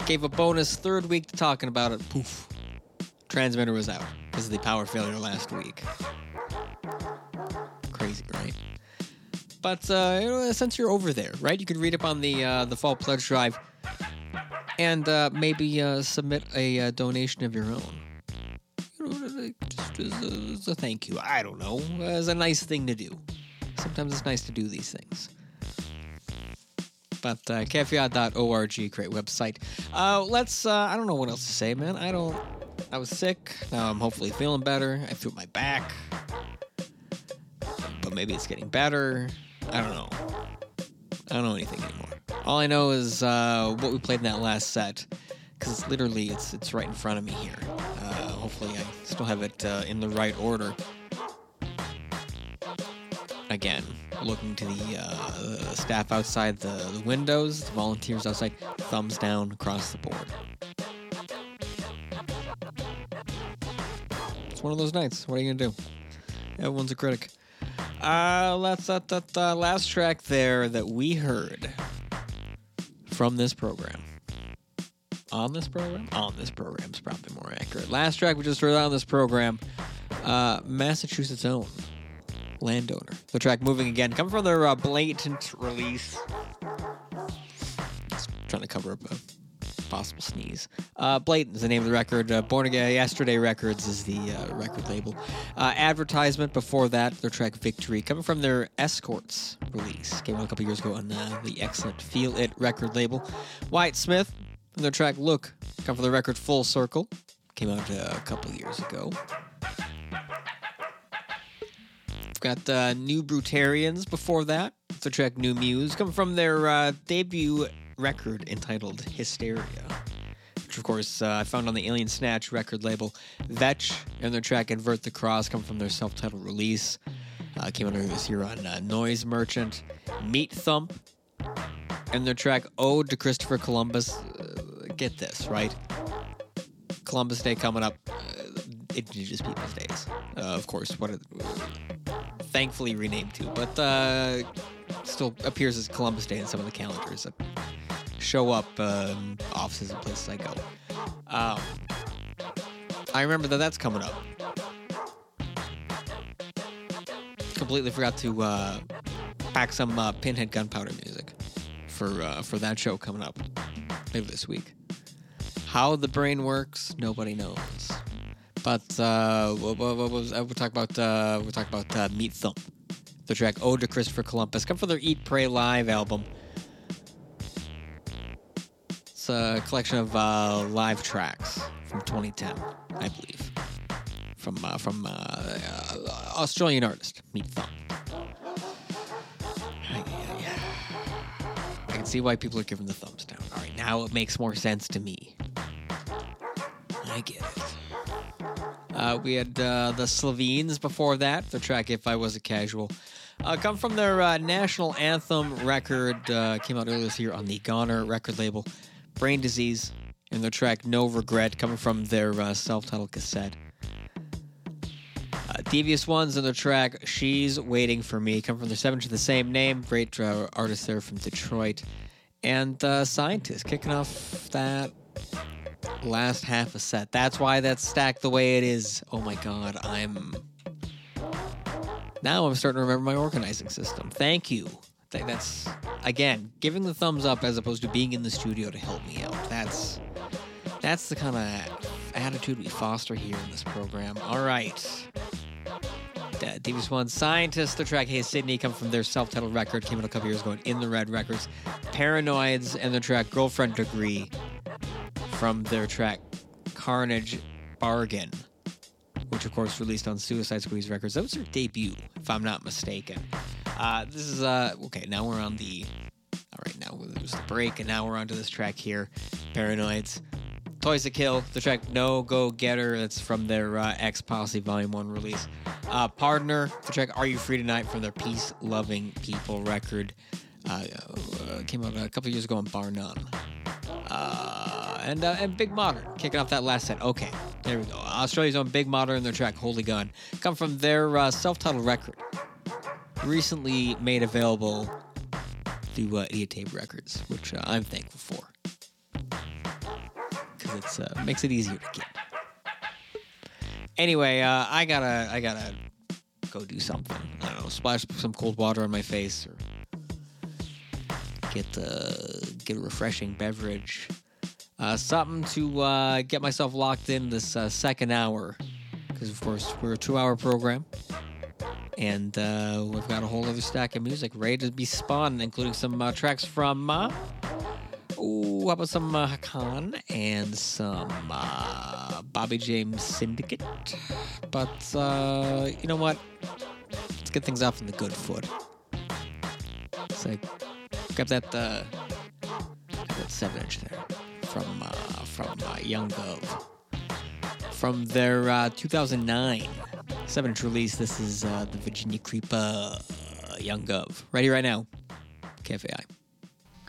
Gave a bonus third week to talking about it. Poof. Transmitter was out because of the power failure last week. Crazy, right? But since you're over there, right, you could read up on the fall pledge drive and maybe submit a donation of your own. Just as a thank you. I don't know. As a nice thing to do. Sometimes it's nice to do these things. But caveat.org, great website. I don't know what else to say, man. I was sick. Now I'm hopefully feeling better. I feel my back. But maybe it's getting better. I don't know. I don't know anything anymore. All I know is what we played in that last set. Because literally it's right in front of me here. Hopefully I still have it in the right order. Again, looking to the staff outside the windows, the volunteers outside, thumbs down across the board. It's one of those nights. What are you going to do? Everyone's a critic. That's that last track there that we heard from this program. On this program? On this program is probably more accurate. Last track we just heard on this program, Massachusetts' own Landowner. The track Moving Again, coming from their Blatant release. Just trying to cover up a possible sneeze. Blatant is the name of the record. Born Again Yesterday Records is the record label. Advertisement before that, their track Victory, coming from their Escorts release. Came out a couple years ago on the excellent Feel It record label. Wyatt Smith and their track Look, come from the record Full Circle. Came out a couple years ago. We've got New Brutarians before that. The track New Muse, coming from their debut record entitled Hysteria, which of course I found on the Alien Snatch record label. Vetch and their track Invert the Cross come from their self-titled release. Came out earlier this year on Noise Merchant. Meat Thump and their track Ode to Christopher Columbus. Get this, right? Columbus Day coming up. Indigenous Peoples Days. Of course, thankfully renamed to, but still appears as Columbus Day in some of the calendars that show up offices and places I go. I remember that's coming up. Completely forgot to pack some Pinhead Gunpowder music for that show coming up later this week. How the brain works, nobody knows. But we'll talk about Meat Thump, the track Ode to Christopher Columbus, come from their Eat Pray Live album. It's a collection of live tracks from 2010, I believe, from Australian artist Meat Thump. I can see why people are giving the thumbs down. All right, now it makes more sense to me. I get it. We had the Slovenes before that. Their track If I Was a Casual. Come from their national anthem record. Came out earlier this year on the Goner record label. Brain Disease. And their track No Regret. Coming from their self-titled cassette. Devious Ones and their track She's Waiting for Me. Come from their Seven to the Same Name. Great artist there from Detroit. And Scientist kicking off that last half a set. That's why that's stacked the way it is. Oh my god, I'm starting to remember my organizing system. Thank you. That's, again, giving the thumbs up as opposed to being in the studio to help me out. That's the kind of attitude we foster here in this program. All right. Devious One, Scientist, the track Hey Sydney, come from their self-titled record, came out a couple years ago in the Red Records. Paranoids and the track Girlfriend Degree from their track Carnage Bargain, which of course released on Suicide Squeeze Records. That was their debut, if I'm not mistaken. This is, okay, now we're on the, all right, now there's the break, and now we're onto this track here, Paranoids. Toys to Kill, the track No Go Getter, that's from their X-Posse Volume 1 release. Partner, the track Are You Free Tonight from their Peace Loving People record. Came out a couple years ago on Bar None. And Big Modern, kicking off that last set. Okay, there we go. Australia's own Big Modern, their track Holy Gun, come from their self-titled record, recently made available through Idiot Tape Records, which I'm thankful for. it makes it easier to get. Anyway, I gotta go do something. I don't know, splash some cold water on my face, or get a refreshing beverage, something to get myself locked in this second hour, because of course we're a 2-hour program, and we've got a whole other stack of music ready to be spun, including some tracks from how about some Hakan and some Bobby James Syndicate. But you know what? Let's get things off on the good foot. So grab that 7-inch there from Young Gov. From their 2009 7-inch release, this is the Virginia Creeper Young Gov. Right here, right now. KFAI.